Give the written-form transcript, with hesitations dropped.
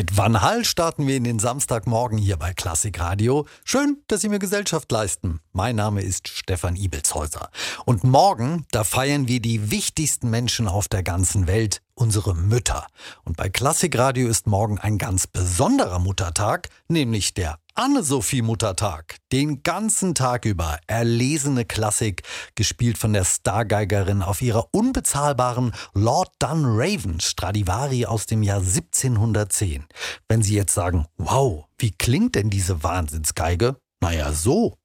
Mit Van Hall starten wir in den Samstagmorgen hier bei Klassik Radio. Schön, dass Sie mir Gesellschaft leisten. Mein Name ist Stefan Ibelshäuser. Und morgen, da feiern wir die wichtigsten Menschen auf der ganzen Welt, unsere Mütter. Und bei Klassik Radio ist morgen ein ganz besonderer Muttertag, nämlich der Anne-Sophie-Muttertag. Den ganzen Tag über erlesene Klassik, gespielt von der Stargeigerin auf ihrer unbezahlbaren Lord Dunraven Stradivari aus dem Jahr 1710. Wenn Sie jetzt sagen, wow, wie klingt denn diese Wahnsinnsgeige? Naja, so.